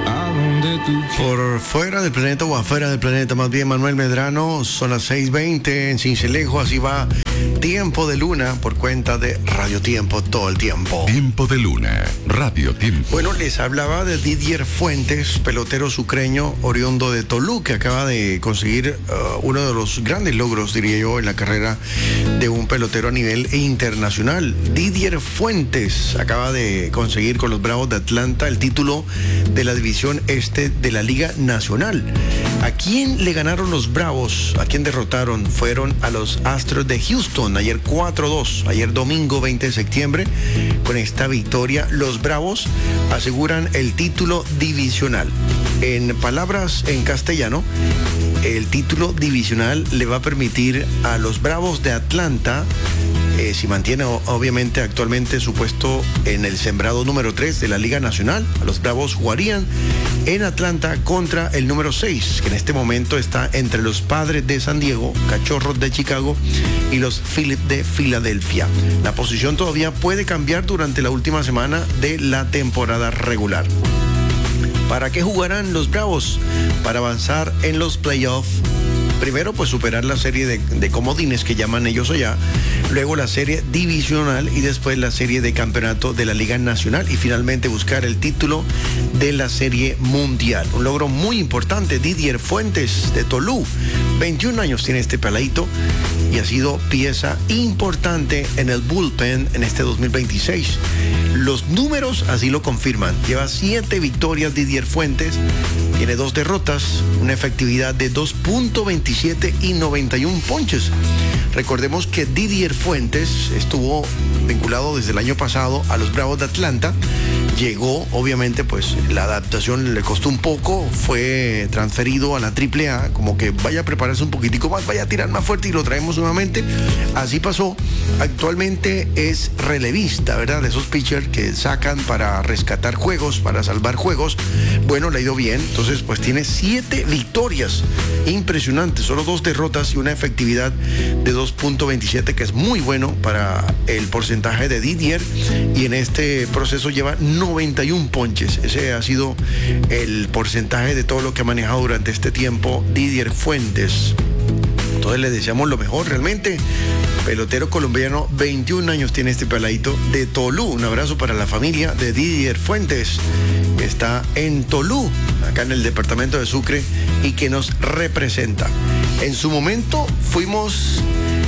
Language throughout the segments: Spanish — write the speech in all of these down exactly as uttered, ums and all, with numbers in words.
a donde tú quieras. Por fuera del planeta o afuera del planeta, más bien, Manuel Medrano, son las seis veinte en Cincelejo, así va Tiempo de Luna por cuenta de Radio Tiempo todo el tiempo. Tiempo de Luna, Radio Tiempo. Bueno, les hablaba de Didier Fuentes, pelotero sucreño oriundo de Tolú, que acaba de conseguir uh, uno de los grandes logros, diría yo, en la carrera de un pelotero a nivel internacional. Didier Fuentes acaba de conseguir con los Bravos de Atlanta el título de la división este de la Liga Nacional. ¿A quién le ganaron los Bravos? ¿A quién derrotaron? Fueron a los Astros de Houston, ayer cuatro dos, ayer domingo veinte de septiembre. Con esta victoria, los Bravos aseguran el título divisional. En palabras en castellano, el título divisional le va a permitir a los Bravos de Atlanta, eh, si mantiene obviamente actualmente su puesto en el sembrado número tres de la Liga Nacional, a los Bravos jugarían en Atlanta contra el número seis, que en este momento está entre los Padres de San Diego, Cachorros de Chicago y los Phillies de Filadelfia. La posición todavía puede cambiar durante la última semana de la temporada regular. ¿Para qué jugarán los Bravos? Para avanzar en los playoffs. Primero, pues superar la serie de, de comodines que llaman ellos allá, luego la serie divisional y después la serie de campeonato de la Liga Nacional y finalmente buscar el título de la serie mundial. Un logro muy importante. Didier Fuentes de Tolú, veintiún años tiene este peladito y ha sido pieza importante en el bullpen en este dos mil veintiséis. Los números así lo confirman. Lleva siete victorias Didier Fuentes, tiene dos derrotas, una efectividad de dos punto veintisiete y noventa y uno ponches. Recordemos que Didier Fuentes estuvo vinculado desde el año pasado a los Bravos de Atlanta. Llegó, obviamente, pues la adaptación le costó un poco, fue transferido a la triple A, como que vaya a prepararse un poquitico más, vaya a tirar más fuerte y lo traemos nuevamente. Así pasó. Actualmente es relevista, ¿verdad? De esos pitchers que sacan para rescatar juegos, para salvar juegos. Bueno, le ha ido bien, entonces pues tiene siete victorias. Impresionante, solo dos derrotas y una efectividad de dos punto veintisiete, que es muy bueno para el porcentaje de Didier, y en este proceso lleva noventa y uno ponches. Ese ha sido el porcentaje de todo lo que ha manejado durante este tiempo Didier Fuentes. Entonces le deseamos lo mejor realmente. Pelotero colombiano, veintiún años tiene este peladito de Tolú. Un abrazo para la familia de Didier Fuentes, que está en Tolú, acá en el departamento de Sucre, y que nos representa. En su momento fuimos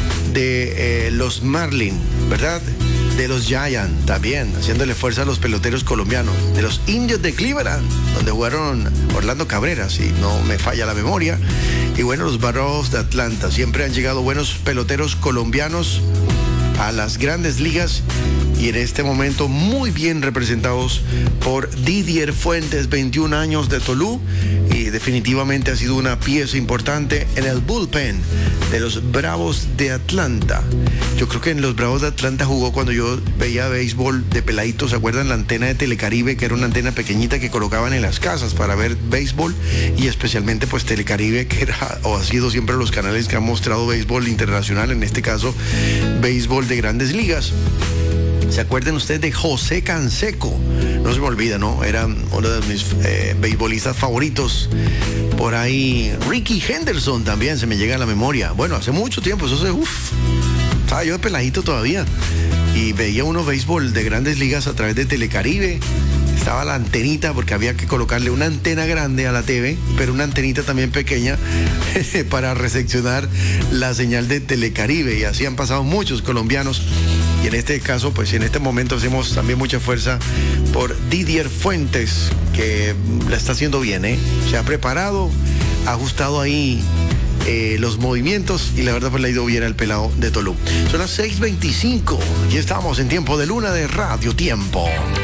de eh, los Marlins, ¿verdad? De los Giants también, haciéndole fuerza a los peloteros colombianos, de los Indios de Cleveland, donde jugaron Orlando Cabrera, si no me falla la memoria, y bueno, los Bravos de Atlanta. Siempre han llegado buenos peloteros colombianos a las grandes ligas y en este momento muy bien representados por Didier Fuentes, veintiún años de Tolú, y definitivamente ha sido una pieza importante en el bullpen de los Bravos de Atlanta. Yo creo que en los Bravos de Atlanta jugó cuando yo veía béisbol de peladito. ¿Se acuerdan la antena de Telecaribe, que era una antena pequeñita que colocaban en las casas para ver béisbol? Y especialmente pues Telecaribe, que era o ha sido siempre los canales que han mostrado béisbol internacional, en este caso béisbol de grandes ligas. ¿Se acuerdan ustedes de José Canseco? No se me olvida, ¿no? Era uno de mis eh, beisbolistas favoritos. Por ahí Ricky Henderson también se me llega a la memoria. Bueno, hace mucho tiempo, eso se... Uf, estaba yo de peladito todavía. Y veía uno béisbol de grandes ligas a través de Telecaribe. Estaba la antenita, porque había que colocarle una antena grande a la T V, pero una antenita también pequeña para recepcionar la señal de Telecaribe. Y así han pasado muchos colombianos. Y en este caso, pues en este momento hacemos también mucha fuerza por Didier Fuentes, que la está haciendo bien, ¿eh? Se ha preparado, ha ajustado ahí eh, los movimientos y la verdad pues le ha ido bien al pelado de Tolú. Son las seis veinticinco y estamos en Tiempo de Luna de Radio Tiempo.